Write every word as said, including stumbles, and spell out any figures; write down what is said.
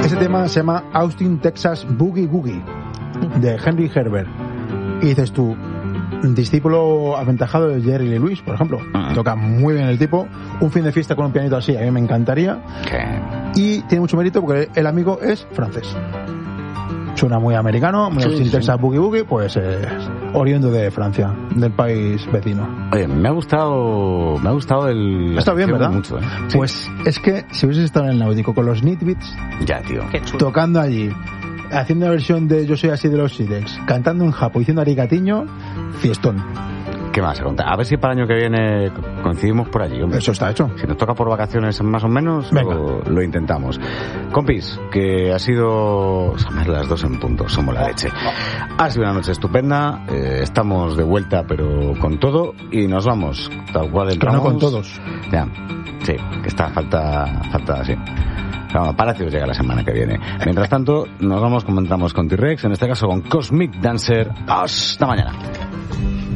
Ese tema se llama Austin, Texas Boogie Woogie, de Henry Herbert. Y dices tú, discípulo aventajado de Jerry Lee Lewis, por ejemplo. Uh-huh. Toca muy bien el tipo. Un fin de fiesta con un pianito así, a mí me encantaría. Okay. Y tiene mucho mérito porque el amigo es francés. Suena muy americano, muy Austin, sí, Texas sí. Boogie Woogie, pues eh, oriundo de Francia, del país vecino. Oye, me ha gustado, me ha gustado el... Está bien, ¿verdad? Mucho, ¿eh? Pues sí. Es que si hubieses estado en el náutico con los Nitbits, ya, tío, tocando allí, haciendo la versión de Yo soy así de los Sidex, cantando en japo, diciendo arigatiño, fiestón. ¿Qué más a contar? A ver si para el año que viene coincidimos por allí, hombre. Eso está hecho. Si nos toca por vacaciones más o menos, lo, lo intentamos. Compis, que ha sido... Son las dos en punto, somos la leche. Ha sido una noche estupenda, eh, estamos de vuelta pero con todo y nos vamos, tal cual entramos. Pero no con todos. Ya, sí, que está, falta, falta, sí. Claro, Palacios llega la semana que viene. Mientras tanto, nos vamos como entramos con T-Rex, en este caso con Cosmic Dancer. Hasta mañana.